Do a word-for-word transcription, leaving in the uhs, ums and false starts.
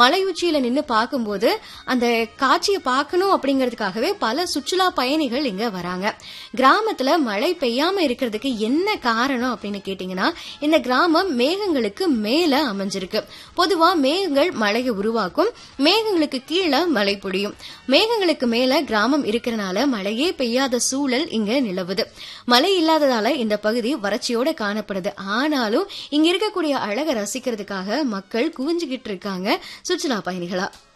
மலையுச்சியில நின்னு பார்க்கும்போது அந்த காட்சியை பார்க்கணும் அப்படிங்கிறதுக்காகவே பல சுற்றுலா பயணிகள் இங்க வராங்க. கிராமத்துல மழை பெய்யாம இருக்கிறதுக்கு என்ன காரணம் அப்படின்னு கேட்டீங்கன்னா, இந்த கிராமம் மேகங்களுக்கு மேல அமைஞ்சிருக்கு. பொதுவா மேகங்கள் மழையை உருவாக்கும், மேகங்களுக்கு கீழே மழை பொழியும். மேகங்களுக்கு மேல கிராமம் இருக்கிறனால மழையே பெய்யாத சூழல் இங்க நிலவுது. மழை இல்லாததால இந்த பகுதி வறட்சியோட காணப்படுது. ஆனாலும் இங்க இருக்கக்கூடிய அழகை ரசிக்கிறதுக்காக மக்கள் குவிஞ்சுகிட்டு இருக்காங்க சுற்றுலா பயணிகளா.